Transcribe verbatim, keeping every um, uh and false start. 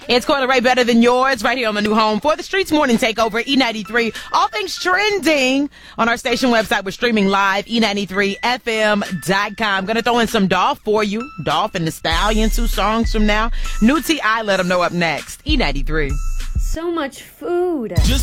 It's Coil Ray Better Than Yours right here on the new home for the Streets Morning Takeover, E ninety-three. All things trending on our station website. We're streaming live, E ninety-three F M dot com. Going to throw in some Dolph for you. Dolph and the Stallion, two songs from now. New T I, let them know up next. E ninety-three. So much food. Just